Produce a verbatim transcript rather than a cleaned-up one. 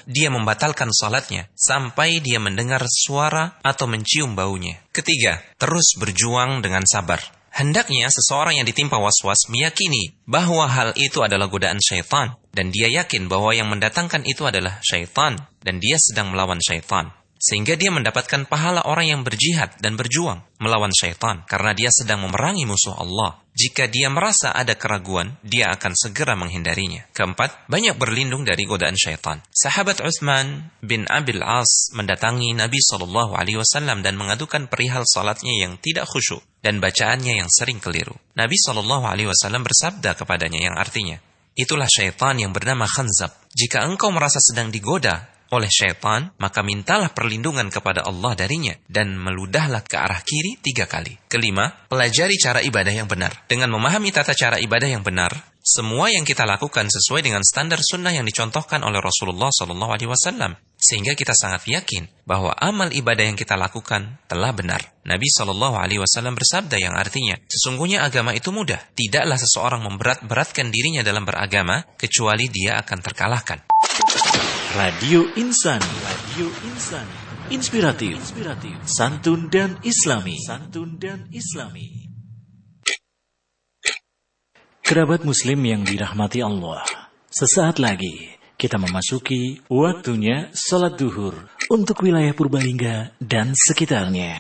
dia membatalkan salatnya sampai dia mendengar suara atau mencium baunya. Ketiga, terus berjuang dengan sabar. Hendaknya seseorang yang ditimpa waswas meyakini bahwa hal itu adalah godaan syaitan, dan dia yakin bahwa yang mendatangkan itu adalah syaitan, dan dia sedang melawan syaitan. Sehingga dia mendapatkan pahala orang yang berjihad dan berjuang melawan syaitan, karena dia sedang memerangi musuh Allah. Jika dia merasa ada keraguan, dia akan segera menghindarinya. Keempat, banyak berlindung dari godaan syaitan. Sahabat Uthman bin Abil As mendatangi Nabi shallallahu alaihi wasallam dan mengadukan perihal salatnya yang tidak khusyuk dan bacaannya yang sering keliru. Nabi shallallahu alaihi wasallam bersabda kepadanya yang artinya, itulah syaitan yang bernama Khanzab. Jika engkau merasa sedang digoda oleh syaitan, maka mintalah perlindungan kepada Allah darinya dan meludahlah ke arah kiri tiga kali. Kelima, pelajari cara ibadah yang benar. Dengan memahami tata cara ibadah yang benar, semua yang kita lakukan sesuai dengan standar sunnah yang dicontohkan oleh Rasulullah shallallahu alaihi wasallam, sehingga kita sangat yakin bahwa amal ibadah yang kita lakukan telah benar. Nabi shallallahu alaihi wasallam bersabda yang artinya, sesungguhnya agama itu mudah. Tidaklah seseorang memberat-beratkan dirinya dalam beragama kecuali dia akan terkalahkan. Radio Insani, Radio Insani, inspiratif, inspiratif, santun dan islami, santun dan islami. Kerabat muslim yang dirahmati Allah, sesaat lagi kita memasuki waktunya salat duhur untuk wilayah Purbalingga dan sekitarnya.